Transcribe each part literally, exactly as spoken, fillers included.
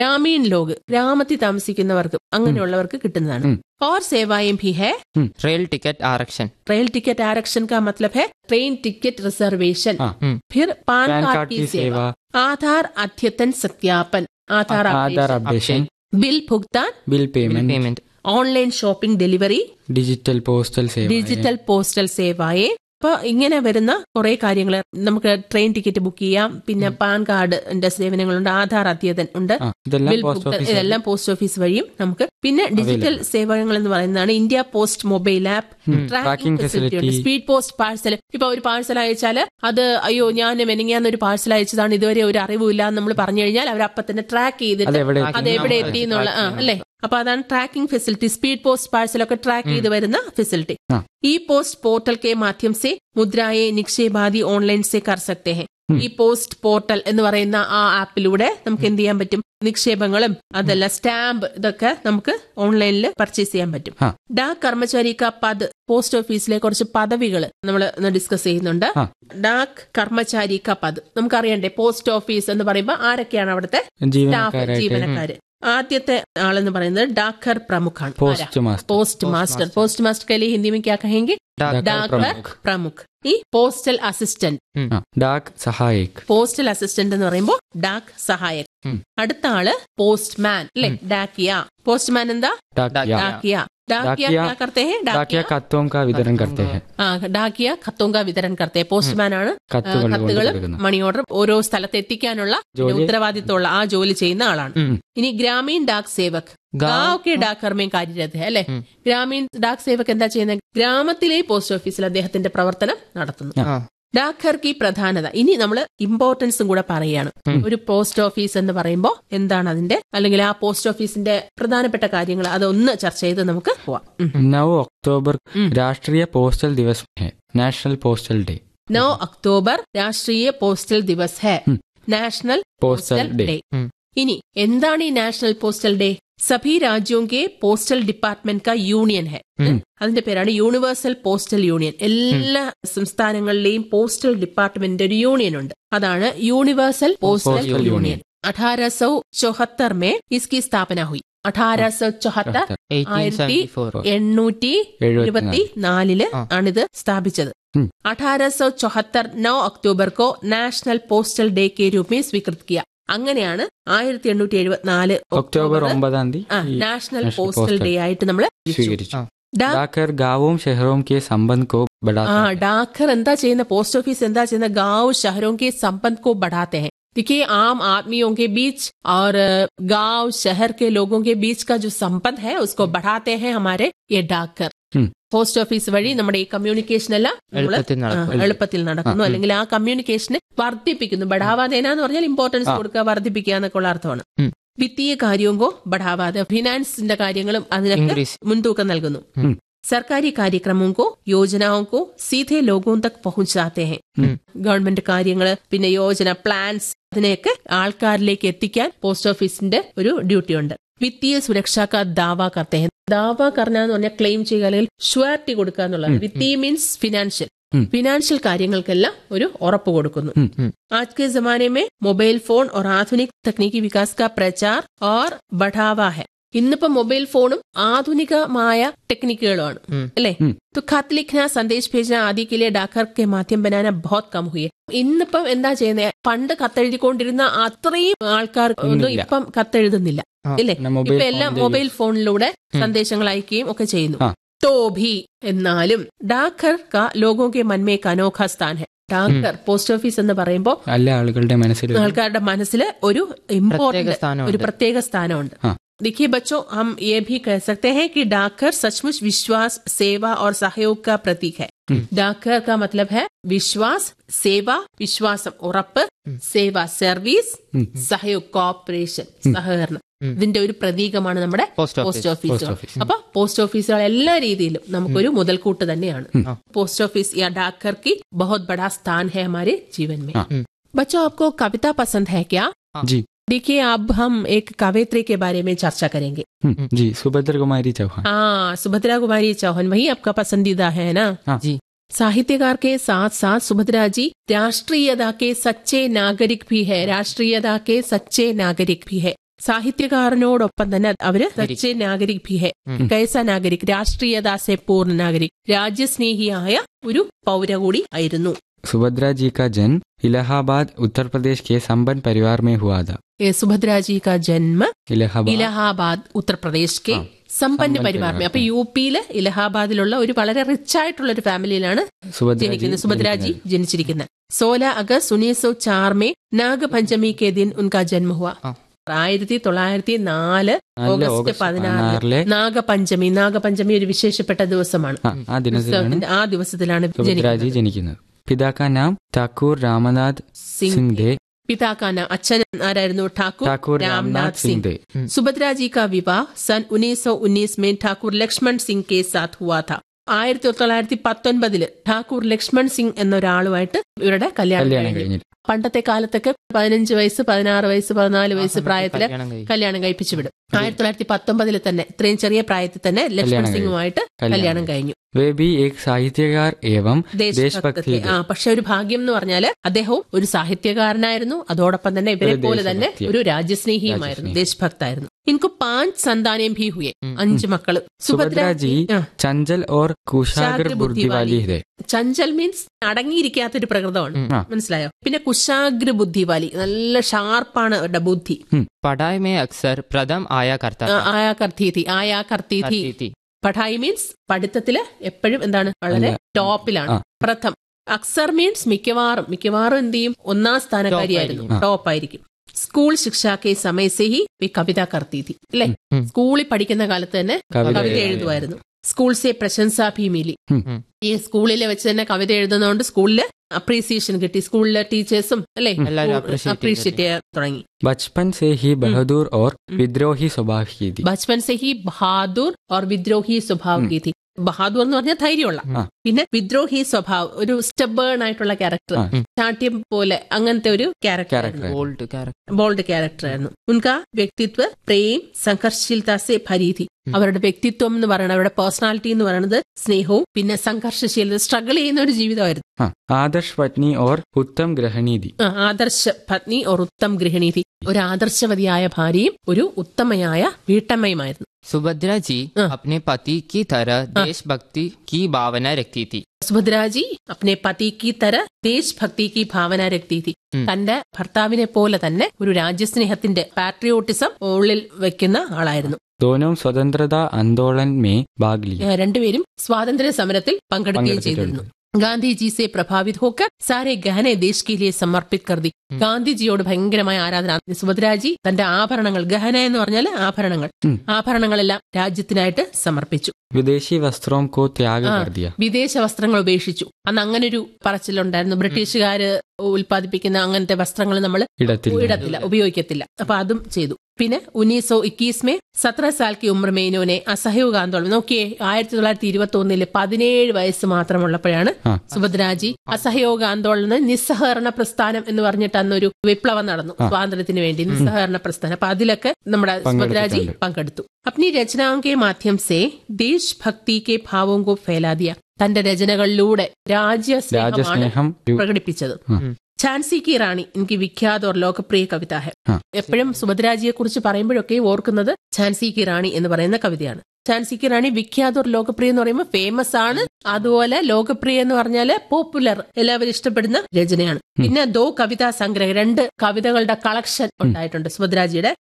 Gramin log, ഗ്രാമത്തിൽ താമസിക്കുന്നവർക്ക് അങ്ങനെയുള്ളവർക്ക് കിട്ടുന്നതാണ്. और सेवाएं भी है। रेल टिकट आरक्षण। रेल टिकट आरक्षण का मतलब है ट्रेन टिकट रिजर्वेशन। फिर पान कार्ड की सेवा, आधार अद्यतन सत्यापन, आधार अपडेशन, बिल भुगतान, bill payment, online shopping, delivery, digital postal സേവ, ഡിജിറ്റൽ പോസ്റ്റൽ സേവയെ. അപ്പൊ ഇങ്ങനെ വരുന്ന കുറെ കാര്യങ്ങൾ നമുക്ക് ട്രെയിൻ ടിക്കറ്റ് ബുക്ക് ചെയ്യാം. പിന്നെ പാൻ കാർഡിന്റെ സേവനങ്ങളുണ്ട്, ആധാർ അദ്യതൻ ഉണ്ട്, ബിൽ ഭുക്താൻ, ഇതെല്ലാം പോസ്റ്റ് ഓഫീസ് വഴിയും നമുക്ക്. പിന്നെ ഡിജിറ്റൽ സേവനങ്ങൾ എന്ന് പറയുന്നതാണ് India post mobile app, tracking facility ഉണ്ട്, സ്പീഡ് പോസ്റ്റ് പാഴ്സൽ. ഇപ്പൊ ഒരു പാഴ്സൽ അയച്ചാല് അത് അയ്യോ ഞാൻ മെനിങ്ങാന്ന് ഒരു പാഴ്സൽ അയച്ചതാണ്, ഇതുവരെ ഒരു അറിവില്ല എന്ന് നമ്മൾ പറഞ്ഞു കഴിഞ്ഞാൽ അവരപ്പം തന്നെ ട്രാക്ക് ചെയ്തിട്ട് അത് എവിടെ എത്തി എന്നുള്ള ആ അല്ലേ. അപ്പൊ അതാണ് tracking facility. Speed post പാഴ്സലൊക്കെ track ചെയ്ത് വരുന്ന ഫെസിലിറ്റി. ഈ പോസ്റ്റ് പോർട്ടൽ के माध्यम से മുദ്രായെ നിക്ഷേപ ആദി ഓൺലൈൻ സെ കർ സക്തേ ഹെ. ഈ പോസ്റ്റ് പോർട്ടൽ എന്ന് പറയുന്ന ആ ആപ്പിലൂടെ നമുക്ക് എന്ത് ചെയ്യാൻ പറ്റും? നിക്ഷേപങ്ങളും അതല്ല സ്റ്റാമ്പ് ഇതൊക്കെ നമുക്ക് ഓൺലൈനിൽ പർച്ചേസ് ചെയ്യാൻ പറ്റും. ഡാക് കർമ്മചാരി കാ പദ്, പോസ്റ്റ് ഓഫീസിലെ കുറച്ച് പദവികൾ നമ്മൾ ഡിസ്കസ് ചെയ്യുന്നുണ്ട്. ഡാക് കർമ്മചാരി കാ പദ് നമുക്കറിയണ്ടേ, പോസ്റ്റ് ഓഫീസ് എന്ന് പറയുമ്പോൾ ആരൊക്കെയാണ് അവിടുത്തെ സ്റ്റാഫ്, ജീവനക്കാര്. ആദ്യത്തെ ആളെന്ന് പറയുന്നത് Dakar പ്രമുഖാണ്, post master. Post master के लिए हिंदी में क्या कहेंगे? डाक प्रमुख. ഈ പോസ്റ്റൽ അസിസ്റ്റന്റ്, ഡാക് സഹായക്. പോസ്റ്റൽ അസിസ്റ്റന്റ് എന്ന് പറയുമ്പോൾ ഡാക് സഹായക്. അടുത്ത ആള് പോസ്റ്റ്മാൻ അല്ലെ, ഡാക്കിയ. പോസ്റ്റ്മാൻ എന്താ? ഡാക്കിയ. डाकिया क्या करते हैं? डाकिया खतों का वितरण करते हैं. ആ ഡാക്കിയ ഖത്തോं का वितरण करते हैं. പോസ്റ്റ്മാൻ ആണ് കത്തുകൾ മണി ഓർഡർ ഓരോ സ്ഥലത്ത് എത്തിക്കാനുള്ള ഉത്തരവാദിത്തമുള്ള ആ ജോലി ചെയ്യുന്ന ആളാണ്. ഇനി ഗ്രാമീൺ ഡാക് സേവക്, ഗാവ് കെ ഡാക്കർമേ കാര്യരത് അല്ലെ. ഗ്രാമീൺ ഡാക് സേവക് എന്താ ചെയ്യുന്നത്? ഗ്രാമത്തിലെ പോസ്റ്റ് ഓഫീസിൽ അദ്ദേഹത്തിന്റെ പ്രവർത്തനം നടത്തുന്നു. ഡാക്കർ കി പ്രധാനത, ഇനി നമ്മൾ ഇമ്പോർട്ടൻസും കൂടെ പറയുകയാണ്. ഒരു പോസ്റ്റ് ഓഫീസ് എന്ന് പറയുമ്പോൾ എന്താണ് അതിന്റെ, അല്ലെങ്കിൽ ആ പോസ്റ്റ് ഓഫീസിന്റെ പ്രധാനപ്പെട്ട കാര്യങ്ങൾ അതൊന്ന് ചർച്ച ചെയ്ത് നമുക്ക് പോവാം. നൗ ഒക്ടോബർ രാഷ്ട്രീയ പോസ്റ്റൽ ദിവസ് ഹെ, national postal day. Now October രാഷ്ട്രീയ പോസ്റ്റൽ ദിവസ് ഹെ, നാഷണൽ പോസ്റ്റൽ ഡേ. ഇനി എന്താണ് ഈ നാഷണൽ പോസ്റ്റൽ ഡേ? സഭി രാജ്യോं के പോസ്റ്റൽ ഡിപ്പാർട്ട്മെന്റ് का യൂണിയൻ है. അതിന്റെ പേരാണ് യൂണിവേഴ്സൽ പോസ്റ്റൽ യൂണിയൻ. എല്ലാ സംസ്ഥാനങ്ങളിലെയും പോസ്റ്റൽ ഡിപ്പാർട്ട്മെന്റ് ഒരു യൂണിയൻ ഉണ്ട്, അതാണ് യൂണിവേഴ്സൽ പോസ്റ്റൽ യൂണിയൻ. अठारह सौ चौहत्तर में इसकी स्थापना हुई. अठारह सौ चौहत्तर ആയിരത്തി എണ്ണൂറ്റി എഴുപത്തി നാലില് ആണിത് സ്ഥാപിച്ചത്. अठारह सौ चौहत्तर नौ अक्टूबर को नेशनल पोस्टल डे के रूप में स्वीकृत किया. അങ്ങനെയാണ് ആയിരത്തി എണ്ണൂറ്റി എഴുപത്തിനാല് ഒക്ടോബർ ഒമ്പതാം തീയതി നാഷണൽ പോസ്റ്റൽ ഡേ ആയിട്ട് നമ്മൾ സ്വീകരിച്ചു. ഡാക്കർ ഗാവോം ഷഹറോം കെ സംബന്ധ് കോ ബഡാത്തെ ആ ഡാക്കർ എന്താ ചെയ്യുന്ന, പോസ്റ്റ് ഓഫീസ് എന്താ ചെയ്യുന്ന? ഗാവ് ഷഹറോं के संबंध को बढ़ाते हैं. देखिए आम आदमियों के बीच और गांव शहर के लोगों के बीच का जो संबंध है उसको बढ़ाते हैं हमारे ये डाकघर. പോസ്റ്റ് ഓഫീസ് വഴി നമ്മുടെ ഈ കമ്മ്യൂണിക്കേഷൻ എല്ലാം എളുപ്പത്തിൽ നടക്കുന്നു, അല്ലെങ്കിൽ ആ കമ്മ്യൂണിക്കേഷനെ വർദ്ധിപ്പിക്കുന്നു. ബഢാവാദേന എന്ന് പറഞ്ഞാൽ ഇമ്പോർട്ടൻസ് കൊടുക്കുക, വർദ്ധിപ്പിക്കുക എന്നൊക്കെ ഉള്ള അർത്ഥമാണ്. വിത്തീയ കാര്യവും ബഢാവാതെ, ഫിനാൻസിന്റെ കാര്യങ്ങളും അതിനൊക്കെ മുൻതൂക്കം നൽകുന്നു. സർക്കാരി കാര്യക്രമവും കോ യോജനാവും കോ സീധേ ലോഗോं തക് പहुंचाते हैं. ഗവൺമെന്റ് കാര്യങ്ങള് പിന്നെ യോജന പ്ലാൻസ് അതിനെയൊക്കെ ആൾക്കാരിലേക്ക് എത്തിക്കാൻ പോസ്റ്റ് ഓഫീസിന്റെ ഒരു ഡ്യൂട്ടി ഉണ്ട്. വിത്തീയ സുരക്ഷാ ദാവ കർത്തേ ഹെ. ദാവ കർണ എന്ന് പറഞ്ഞാൽ ക്ലെയിം ചെയ്യുക അല്ലെങ്കിൽ ഷ്യൂരിറ്റി കൊടുക്കുക എന്നുള്ളത്. വിത്തീയ മീൻസ് ഫിനാൻഷ്യൽ, ഫിനാൻഷ്യൽ കാര്യങ്ങൾക്കെല്ലാം ഒരു ഉറപ്പ് കൊടുക്കുന്നു. आज के जमाने में मोबाइल फोन और आधुनिक तकनीकी विकास का प्रचार और बढ़ावा है. ഇന്നിപ്പോ മൊബൈൽ ഫോണും ആധുനികമായ ടെക്നിക്കുകളുമാണ് അല്ലേ. तो खत लिखना, संदेश भेजना आदि के लिए डाकघर के माध्यम बनाना बहुत कम हुई है. ഇന്നിപ്പം എന്താ ചെയ്യുന്നത്? പണ്ട് കത്തെഴുതിക്കൊണ്ടിരുന്ന അത്രയും ആൾക്കാർ ഒന്നും ഇപ്പം കത്തെഴുതുന്നില്ല അല്ലേ. ഇപ്പൊ എല്ലാം മൊബൈൽ ഫോണിലൂടെ സന്ദേശങ്ങൾ അയക്കുകയും ഒക്കെ ചെയ്യുന്നു. तो भी എന്നാലും डाकघर का लोगों के मन में एक अनोखा स्थान है. डाकघर പോസ്റ്റ് ഓഫീസ് എന്ന് പറയുമ്പോൾ എല്ലാ ആളുകളുടെ മനസ്സിൽ ആൾക്കാരുടെ മനസ്സിൽ ഒരു ഇമ്പോർട്ടന്റ് ഒരു പ്രത്യേക സ്ഥാനമുണ്ട്. देखिए बच्चों, हम ये भी कह सकते हैं कि डाकघर सचमुच विश्वास, सेवा और सहयोग का प्रतीक है. डाकघर का मतलब है विश्वास, सेवा, വിശ്വാസം ഉറപ്പ്, സേവ സർവീസ്, സഹयोग കോപ്പറേഷൻ സഹകരണം. ഇതിന്റെ ഒരു പ്രതീകമാണ് നമ്മുടെ പോസ്റ്റ് ഓഫീസുകൾ. അപ്പൊ പോസ്റ്റ് ഓഫീസുകൾ എല്ലാ രീതിയിലും നമുക്കൊരു മുതൽക്കൂട്ട് തന്നെയാണ്. പോസ്റ്റ് ഓഫീസ് या डाकघर की बहुत बड़ा स्थान है हमारे जीवन में. बच्चों, आपको कविता पसंद है क्या? जी. देखिए अब हम एक कवयित्री के बारे में चर्चा करेंगे. जी, सुभद्रा कुमारी चौहान. हाँ, सुभद्रा कुमारी चौहान वही आपका पसंदीदा है ना? जी. साहित्यकार के साथ साथ सुभद्रा जी राष्ट्रीयता के सच्चे नागरिक भी है. राष्ट्रीयता के सच्चे नागरिक भी है. സാഹിത്യകാരനോടൊപ്പം തന്നെ അവര് സച്ചേ നാഗരിക് ഭി ഹെ, കൈസ നാഗരിക്, രാഷ്ട്രീയത സെ പൂർണ്ണ നാഗരിക്, രാജ്യസ്നേഹിയായ ഒരു പൗര കൂടി ആയിരുന്നു. सुभद्रा जी का जन्म इलाहाबाद उत्तर प्रदेश के संपन्न परिवार में हुआ था. സുഭദ്ര ജി കാ ജന്മ इलाहाबाद ഇലഹാബാദ് ഉത്തർപ്രദേശ് കെ സമ്പന്ന പരിവാർ में. അപ്പൊ യു പിയില് ഇലഹാബാദിലുള്ള ഒരു വളരെ റിച്ച് ആയിട്ടുള്ള ഒരു ഫാമിലിയിലാണ് ജനിക്കുന്നത് സുഭദ്രാജി ജനിച്ചിരിക്കുന്നത്. സോല അഗസ്റ്റ് ഉന്നീസ് സौ चार में നാഗപഞ്ചമി കെ ദിൻ ഉൻകാ ജന്മ ഹുआ. ആയിരത്തി തൊള്ളായിരത്തി നാല് ഓഗസ്റ്റ് പതിനാറില് നാഗപഞ്ചമി. നാഗപഞ്ചമി ഒരു വിശേഷപ്പെട്ട ദിവസമാണ്. ആ ദിവസത്തിലാണ് ജനിക്കുന്നത്. पिता का नाम ठाकुर रामनाथ सिंह दे. पिता का नाम अച്ഛൻ ആരായിരുന്നു? ठाकुर रामनाथ सिंह दे. सुभद्रा जी का विवाह सन उन्नीस सौ उन्नीस में ठाकुर लक्ष्मण सिंह के साथ हुआ था. ആയിരത്തി തൊള്ളായിരത്തി പത്തൊൻപതില് ഠാക്കൂർ ലക്ഷ്മൺ സിംഗ് എന്നൊരാളുമായിട്ട് ഇവരുടെ കല്യാണം കഴിഞ്ഞു. പണ്ടത്തെ കാലത്തൊക്കെ പതിനഞ്ച് വയസ്സ് പതിനാറ് വയസ്സ് പതിനാല് വയസ്സ് പ്രായത്തില് കല്യാണം കഴിപ്പിച്ചു വിടും. ആയിരത്തി തൊള്ളായിരത്തി പത്തൊമ്പതിൽ തന്നെ ഇത്രയും ചെറിയ പ്രായത്തിൽ തന്നെ ലക്ഷ്മൺ സിംഗുമായിട്ട് കല്യാണം കഴിഞ്ഞു. സാഹിത്യകാർ ഏവം ദേശഭക്തി. ആ പക്ഷെ ഒരു ഭാഗ്യം എന്ന് പറഞ്ഞാല് അദ്ദേഹവും ഒരു സാഹിത്യകാരനായിരുന്നു, അതോടൊപ്പം തന്നെ ഇവരെ പോലെ തന്നെ ഒരു രാജ്യസ്നേഹിയുമായിരുന്നു, ദേശഭക്തായിരുന്നു. ഇൻകു പാഞ്ച് സന്താനം ഭീ ഹുയെ, അഞ്ച് മക്കള്. സുഭദ്രാജി ചഞ്ചൽ ഓർ കുശാഗ്ര ബുദ്ധി വാലി ഹെ. ചഞ്ചൽ മീൻസ് അടങ്ങിയിരിക്കാത്തൊരു പ്രകൃതമാണ്, മനസ്സിലായോ? പിന്നെ കുശാഗ്ര ബുദ്ധി വാലി, നല്ല ഷാർപ്പാണ് അവരുടെ ബുദ്ധി. പഠായി മേ അക്സർ പ്രഥം ആയാ കർത്താ ആയാ കർത്തി थी ആയാ കർത്തി थी. പഠായി മീൻസ് പഠിത്തത്തില് എപ്പോഴും എന്താണ്, വളരെ ടോപ്പിലാണ്. പ്രഥം അക്സർ മീൻസ് മിക്കവാറും, മിക്കവാറും എന്ത് ചെയ്യും, ഒന്നാം സ്ഥാനക്കാരിയായിരുന്നു, ടോപ്പായിരിക്കും. സ്കൂൾ ശിക്ഷാക്കെ സമയസേ ഹി കവിത കർത്തി थी അല്ലെ. സ്കൂളിൽ പഠിക്കുന്ന കാലത്ത് തന്നെ കവിത എഴുതുമായിരുന്നു. സ്കൂൾ സെ പ്രശംസാ ഭീ മിലി. ഈ സ്കൂളിൽ വെച്ച് തന്നെ കവിത എഴുതുന്നതുകൊണ്ട് സ്കൂളില് അപ്രീസിയേഷൻ കിട്ടി. സ്കൂളിലെ ടീച്ചേഴ്സും അല്ലെ അപ്രീഷിയേറ്റ് ചെയ്യാൻ തുടങ്ങി. Bachpan say he Bahadur or വിദ്രോഹി സ്വഭാവ് കി थी. Bachpan say he Bahadur or വിദ്രോഹി സ്വഭാവ് കി थी. ബഹാദൂർ എന്ന് പറഞ്ഞാൽ ധൈര്യമുള്ള, പിന്നെ വിദ്രോഹി സ്വഭാവ്, ഒരു സ്റ്റബേൺ ആയിട്ടുള്ള ക്യാരക്ടർ, ചാട്യം പോലെ അങ്ങനത്തെ ഒരു ക്യാരക്ടർ, ബോൾഡ് ക്യാരക്ടർ ആയിരുന്നു. ഉൻകാ വ്യക്തിത്വ പ്രേം സംഘർഷശീലത സെ ഭരി थी. അവരുടെ വ്യക്തിത്വം എന്ന് പറയുന്നത്, അവരുടെ പേഴ്സണാലിറ്റി എന്ന് പറയുന്നത് സ്നേഹവും പിന്നെ സംഘർഷശീലത, സ്ട്രഗിൾ ചെയ്യുന്ന ഒരു ജീവിതമായിരുന്നു. ആദർശ പത്നി ഓർ ഉത്തം ഗൃഹിണീതി. ആദർശ പത്നി ഓർ ഉത്തം ഗൃഹിണീതി, ഒരു ആദർശവതിയായ ഭാര്യയും ഒരു ഉത്തമയായ വീട്ടമ്മയുമായിരുന്നു. सुभद्रा जी अपने पति की तरह देशभक्ति की भावना रखती थी. സുഭദ്രാ ജി അപ്നെ പതി കി തര ദേശഭക്തി കി ഭാവന രക്തി थी. തന്റെ ഭർത്താവിനെ പോലെ തന്നെ ഒരു രാജ്യസ്നേഹത്തിന്റെ പാട്രിയോട്ടിസം ഉള്ളിൽ വെക്കുന്ന ആളായിരുന്നു. दोनों स्वतंत्रता आंदोलन में भाग लिए. രണ്ടുപേരും സ്വാതന്ത്ര്യ സമരത്തിൽ പങ്കെടുക്കുകയും ചെയ്തിരുന്നു. ഗാന്ധി ജി സെ പ്രഭാവിത് ഹോക്കർ സാരെ ഗഹനെ ദേശ് കെ ലിയെ സമർപ്പിത് കർ ദി. ഗാന്ധിജിയോട് ഭയങ്കരമായ ആരാധന. സുഭദ്രാജി തന്റെ ആഭരണങ്ങൾ, ഗഹന എന്ന് പറഞ്ഞാൽ ആഭരണങ്ങൾ, ആഭരണങ്ങളെല്ലാം രാജ്യത്തിനായിട്ട് സമർപ്പിച്ചു. വിദേശി വസ്ത്രം കോ ത്യാഗ കർ ദിയ. വിദേശ വസ്ത്രങ്ങൾ ഉപേക്ഷിച്ചു. അന്ന് അങ്ങനെ ഒരു പറച്ചിലുണ്ടായിരുന്നു. ബ്രിട്ടീഷുകാര് ഉൽപ്പാദിപ്പിക്കുന്ന അങ്ങനത്തെ വസ്ത്രങ്ങൾ നമ്മൾ ഇടത്തില്ല, ഉപയോഗിക്കത്തില്ല. അപ്പൊ അതും ചെയ്തു. പിന്നെ ഉന്നീസ് സौ इक्कीस में सत्रह साल की उम्र में इन्होंने असहयोग आंदोलन. നോക്കിയേ, ആയിരത്തി തൊള്ളായിരത്തി ഇരുപത്തി ഒന്നില് പതിനേഴ് വയസ്സ് മാത്രമുള്ളപ്പോഴാണ് സുഭദ്രാജി അസഹയോഗ ആന്തോളനം, നിസ്സഹകരണ പ്രസ്ഥാനം എന്ന് പറഞ്ഞിട്ട് അന്നൊരു വിപ്ലവം നടന്നു സ്വാതന്ത്ര്യത്തിന് വേണ്ടി, നിസ്സഹകരണ പ്രസ്ഥാനം. അപ്പൊ അതിലൊക്കെ നമ്മുടെ സുഭദ്രാജി പങ്കെടുത്തു. अपनी रचनाओं के माध्यम से देशभक्ति के भावों को फैला दिया. തന്റെ രചനകളിലൂടെ രാജ്യസ്നേഹമാണ് പ്രകടിപ്പിച്ചത്. ഝാൻസി കി റാണി എനിക്ക് വിഖ്യാത ഓർ ലോകപ്രിയ കവിത ഹെ. എപ്പോഴും സുഭദ്രാജിയെ കുറിച്ച് പറയുമ്പോഴൊക്കെ ഓർക്കുന്നത് ഝാൻസി കി റാണി എന്ന് പറയുന്ന കവിതയാണ്. ഝാൻസി കി റാണി വിഖ്യാത ഓർ ലോകപ്രിയ എന്ന് പറയുമ്പോൾ ഫേമസ് ആണ്, അതുപോലെ ലോകപ്രിയ എന്ന് പറഞ്ഞാല് പോപ്പുലർ, എല്ലാവരും ഇഷ്ടപ്പെടുന്ന രചനയാണ്. പിന്നെ ദോ കവിതാ സംഗ്രഹം, രണ്ട് കവിതകളുടെ കളക്ഷൻ ഉണ്ടായിട്ടുണ്ട് സുഭദ്രാജിയുടെ.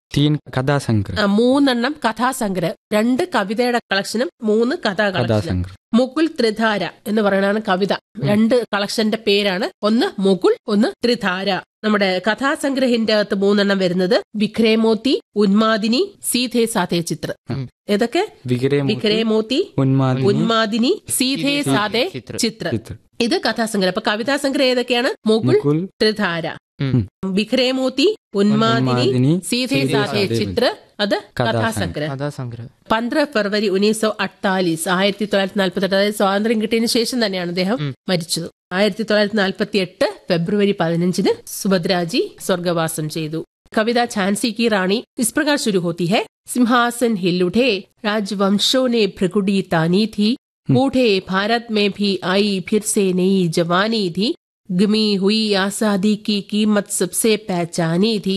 മൂന്നെണ്ണം കഥാസംഗ്രഹം, രണ്ട് കവിതയുടെ കളക്ഷനും മൂന്ന് കഥാ കളക്ഷനും. മുകുൽ ത്രിധാര എന്ന് പറയുന്നതാണ് കവിത. രണ്ട് കളക്ഷന്റെ പേരാണ്, ഒന്ന് മുകുൽ, ഒന്ന് ത്രിധാര. നമ്മുടെ കഥാസംഗ്രഹിന്റെ അകത്ത് മൂന്നെണ്ണം വരുന്നത് വിക്രേമോത്തി, ഉന്മാദിനി, സീതേ സാധേ ചിത്ര. ഏതൊക്കെ? വിക്രേമോത്തി, ഉന്മാദിനി, സീതേ സാധേ ചിത്ര. ഇത് കഥാസംഗ്രഹം. അപ്പൊ കവിതാസംഗ്രഹം ഏതൊക്കെയാണ്? മുകുൽ, ത്രിധാര, വിക്രേമോത്തി, ഉന്മാദിനി, സീതേ സാധേ ചിത്ര. അത് കഥാസംഗ്രഹം. പന്ത്രണ്ട് ഫെബ്രുവരി ഉന്നീസ് സौ अड़तालीस ആയിരത്തി തൊള്ളായിരത്തി നാൽപ്പത്തി എട്ട്, അതായത് സ്വാതന്ത്ര്യം കിട്ടിയതിനു ശേഷം തന്നെയാണ് അദ്ദേഹം മരിച്ചത്. ആയിരത്തി തൊള്ളായിരത്തി നാൽപ്പത്തി എട്ട് ഫെബ്രുവരി പതിനഞ്ചിന് സുഭദ്രാജി സ്വർഗവാസം ചെയ്തു. കവിത ഝാൻസി की रानी इस प्रकार शुरू होती है. सिंहासन हिल उठे, राजवंशों ने भ्रकुटी तानी थी, बूढ़े भारत में भी आई फिर से नई जवानी थी, गमी हुई आजादी की कीमत सबसे पहचानी थी,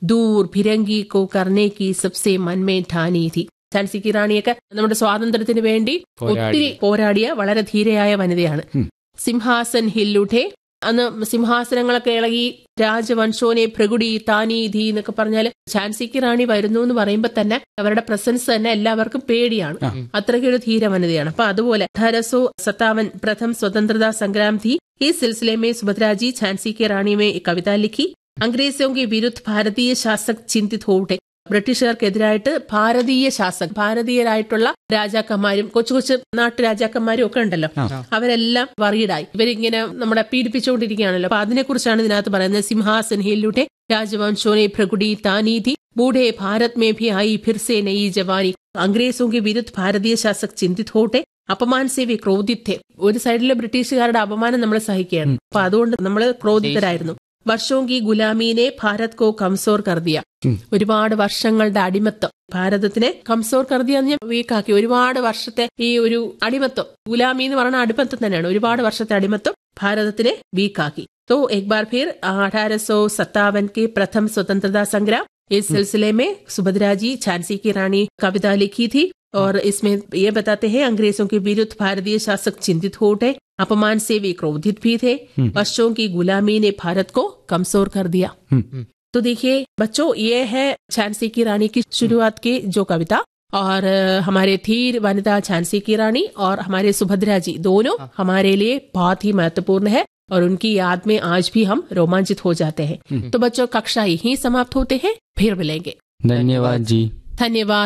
दूर भिरंगी को करने की सबसे मन में ठानी थी. ഝാൻസി കി റാണിയൊക്കെ നമ്മുടെ സ്വാതന്ത്ര്യത്തിന് വേണ്ടി ഒത്തിരി പോരാടിയ വളരെ ധീരയായ വനിതയാണ്. സിംഹാസൻ ഹില്ലുഠേ, അന്ന് സിംഹാസനങ്ങളൊക്കെ ഇളകി രാജവംശോനെ പ്രകുടി താനീധി എന്നൊക്കെ പറഞ്ഞാൽ ഝാൻസി കി റാണി വരുന്നു എന്ന് പറയുമ്പോ തന്നെ അവരുടെ പ്രസൻസ് തന്നെ എല്ലാവർക്കും പേടിയാണ്. അത്രയ്ക്കൊരു ധീര വനിതയാണ്. അപ്പൊ അതുപോലെ अठारह सौ सत्तावन प्रथम स्वतंत्रता संग्राम थी. इस सिलसिले में सुभद्रा जी झांसी की रानी में एक कविता लिखी. अंग्रेजों के विरुद्ध भारतीय शासक चिंतित हो उठे. ബ്രിട്ടീഷുകാർക്കെതിരായിട്ട് ഭാരതീയ ശാസക് ഭാരതീയരായിട്ടുള്ള രാജാക്കന്മാരും കൊച്ചു കൊച്ചു നാട്ടുരാജാക്കന്മാരും ഒക്കെ ഉണ്ടല്ലോ, അവരെല്ലാം വറീഡായി. ഇവരിങ്ങനെ നമ്മളെ പീഡിപ്പിച്ചുകൊണ്ടിരിക്കുകയാണല്ലോ. അപ്പൊ അതിനെക്കുറിച്ചാണ് ഇതിനകത്ത് പറയുന്നത്. സിംഹാസൻ ഹില്ലുഠേ രാജവംശോനെ പ്രകുടി താനീധി बूढ़े भारत में भी आई फिर से नई जवानी. अंग्रेजों के विरुद्ध भारतीय शासक चिंतित होटे, അപമാൻ സേ വി ക്രോധിത്തെ. ഒരു സൈഡില് ബ്രിട്ടീഷുകാരുടെ അപമാനം നമ്മൾ സഹിക്കുകയാണ്. അപ്പൊ അതുകൊണ്ട് നമ്മൾ ക്രോധിതരായിരുന്നു. വർഷവും ഈ ഗുലാമീനെ ഭാരത് കോ കംസോർ കർദിയ. ഒരുപാട് വർഷങ്ങളുടെ അടിമത്തം ഭാരതത്തിനെ കംസോർ കർദിയ എന്ന് വീക്കാക്കി. ഒരുപാട് വർഷത്തെ ഈ ഒരു അടിമത്തം, ഗുലാമി എന്ന് പറയുന്ന അടിമത്തം തന്നെയാണ്. ഒരുപാട് വർഷത്തെ അടിമത്തം ഭാരതത്തിനെ വീക്കാക്കി. तो एक बार फिर अठारह सौ सत्तावन के प्रथम स्वतंत्रता संग्राम, इस सिलसिले में सुभद्रा जी झांसी की रानी कविता लिखी थी और इसमें ये बताते हैं अंग्रेजों के विरुद्ध भारतीय शासक चिंतित हो उठे, अपमान से वे क्रोधित भी थे, वर्षों की गुलामी ने भारत को कमजोर कर दिया. तो देखिए बच्चों, ये है झांसी की रानी की शुरुआत की जो कविता. और हमारे धीर वनिता झांसी की रानी और हमारे सुभद्रा जी दोनों हमारे लिए बहुत ही महत्वपूर्ण है और उनकी याद में आज भी हम रोमांचित हो जाते हैं. तो बच्चों, कक्षा यहीं समाप्त होते हैं. फिर मिलेंगे. धन्यवाद जी. धन्यवाद.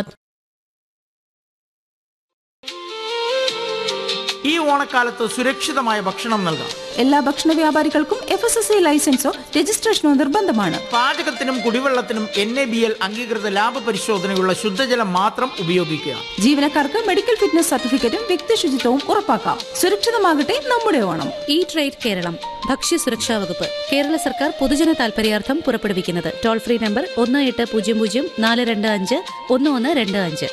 ഈ ഓണക്കാലത്ത് സുരക്ഷിതമായ ഭക്ഷണം നൽകാം. എല്ലാ ഭക്ഷണ വ്യാപാരികൾക്കും എഫ് എസ് എസ് ഐ ലൈസൻസോ രജിസ്ട്രേഷനോ നിർബന്ധമാണ്. പാചകത്തിനും കുടിവെള്ളത്തിനും എൻ എ ബി എൽ അംഗീകൃത ലാഭ പരിശോധനയുള്ള ശുദ്ധജലം മാത്രം ഉപയോഗിക്കുക. ജീവനക്കാർക്ക് മെഡിക്കൽ ഫിറ്റ്നസ് സർട്ടിഫിക്കറ്റും വ്യക്തി ശുചിത്വവും ഉറപ്പാക്കാം. സുരക്ഷിതമാകട്ടെ നമ്മുടെ ഓണം. ഈ ട്രേഡ് കേരളം ഭക്ഷ്യ സുരക്ഷാ വകുപ്പ് കേരള സർക്കാർ പൊതുജന താൽപര്യാർത്ഥം പുറപ്പെടുവിക്കുന്നത് ടോൾ ഫ്രീ നമ്പർ ഒന്ന് എട്ട് പൂജ്യം പൂജ്യം നാല് രണ്ട് അഞ്ച് ഒന്ന് ഒന്ന് രണ്ട് അഞ്ച്.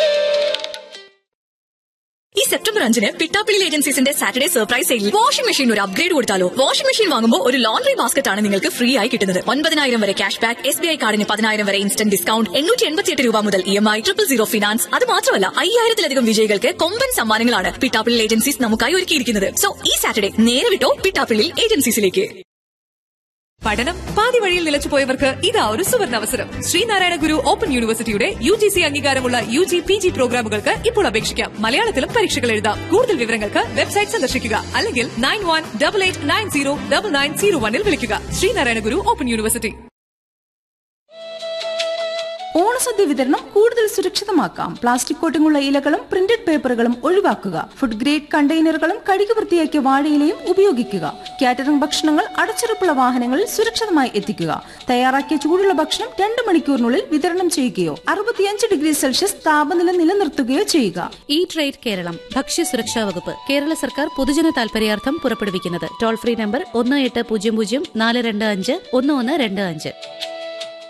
ഈ സെപ്റ്റംബർ അഞ്ചിന് പിട്ടാപ്പിള്ളി ഏജൻസീസിന്റെ സാറ്റർഡേ സർപ്രൈസ് സെയിലിൽ വാഷിംഗ് മെഷീൻ ഒരു അപ്ഗ്രേഡ് കൊടുത്താലോ? വാഷിംഗ് മെഷീൻ വാങ്ങുമ്പോൾ ഒരു ലോണ്ടറി ബാസ്ക്കറ്റ് ആണ് നിങ്ങൾക്ക് ഫ്രീ ആയി കിട്ടുന്നത്. ഒൻപതിനായിരം വരെ cash back, S B I കാർഡിന് പതിനായിരം വരെ ഇൻസ്റ്റന്റ് ഡിസ്കൗണ്ട്, എണ്ണൂറ്റി എൺപത്തിയെട്ട് രൂപ മുതൽ E M I, triple zero finance. അത് മാത്രമല്ല, അയ്യായിരത്തിലധികം വിജയികൾക്ക് കൊമ്പൻ സമ്മാനങ്ങളാണ് പിട്ടാപ്പിള്ളി ഏജൻസീസ് നമുക്കായി ഒരുക്കിയിരിക്കുന്നത്. സോ ഈ സാറ്റർഡേ നേരെ വിട്ടോ പിട്ടാപ്പിള്ളി ഏജൻസീസിലേക്ക്. പഠനം പാതി വഴിയിൽ നിലച്ചുപോയവർക്ക് ഇതാ ഒരു സുവർണാവസരം. ശ്രീനാരായണ ഗുരു ഓപ്പൺ യൂണിവേഴ്സിറ്റിയുടെ യു ജി സി അംഗീകാരമുള്ള യു ജി പി ജി പ്രോഗ്രാമുകൾക്ക് ഇപ്പോൾ അപേക്ഷിക്കാം. മലയാളത്തിലും പരീക്ഷകൾ എഴുതാം. കൂടുതൽ വിവരങ്ങൾക്ക് വെബ്സൈറ്റ് സന്ദർശിക്കുക അല്ലെങ്കിൽ nine one double eight nine zero double nine zero വണ്ണിൽ വിളിക്കുക. ശ്രീനാരായണ ഗുരു ഓപ്പൺ യൂണിവേഴ്സിറ്റി. ഓണസദ്യ വിതരണം കൂടുതൽ സുരക്ഷിതമാക്കാം. പ്ലാസ്റ്റിക് കോട്ടിങ്ങുള്ള ഇലകളും പ്രിന്റഡ് പേപ്പറുകളും ഒഴിവാക്കുക. ഫുഡ് ഗ്രേഡ് കണ്ടെയ്നറുകളും കഴുകി വൃത്തിയാക്കിയ വാഴയിലയും ഉപയോഗിക്കുക. കാറ്ററിംഗ് ഭക്ഷണങ്ങൾ അടച്ചുറപ്പുള്ള വാഹനങ്ങളിൽ സുരക്ഷിതമായി എത്തിക്കുക. തയ്യാറാക്കിയ ചൂടുള്ള ഭക്ഷണം രണ്ട് മണിക്കൂറിനുള്ളിൽ വിതരണം ചെയ്യുകയോ അറുപത്തിയഞ്ച് ഡിഗ്രി സെൽഷ്യസ് താപനില നിലനിർത്തുകയോ ചെയ്യുക. ഈ ട്രേഡ് കേരളം ഭക്ഷ്യ സുരക്ഷാ വകുപ്പ് കേരള സർക്കാർ പൊതുജന താൽപര്യാർത്ഥം പുറപ്പെടുവിക്കുന്നത് ടോൾ ഫ്രീ നമ്പർ ഒന്ന് എട്ട് പൂജ്യം പൂജ്യം നാല് രണ്ട് അഞ്ച് ഒന്ന് ഒന്ന് രണ്ട് അഞ്ച്.